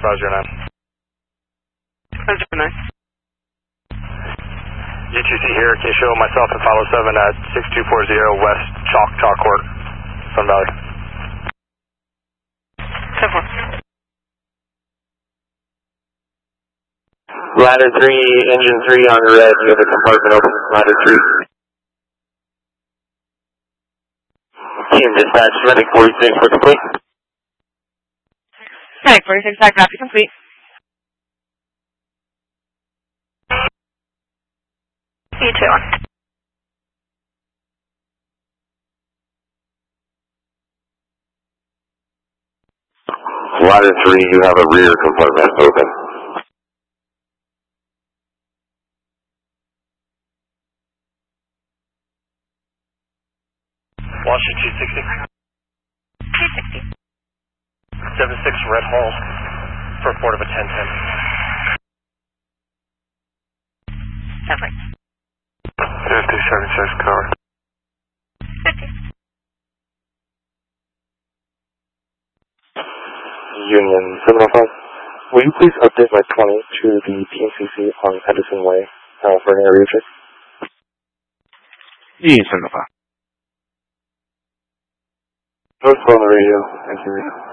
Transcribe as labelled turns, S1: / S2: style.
S1: 509.
S2: 509.
S1: U2C here, can you show myself and 507 at 6240 West Choctaw Court, Sun Valley?
S2: 10-4.
S3: Ladder 3, engine 3 on red, you have a compartment open, ladder 3. Team dispatch, medic 46, we're complete.
S2: Medic 46, back copy complete. U2 on.
S3: Ladder 3, you have a rear compartment open.
S1: Washington 260.
S2: 260.
S1: 76 Red Hall for a port of a 1010.
S2: Perfect.
S1: 5076 car.
S2: 50.
S3: Union 705. Will you please update my 20 to the PMCC on Edison Way for an area check?
S4: Union 705.
S3: Post on the radio. Thank you.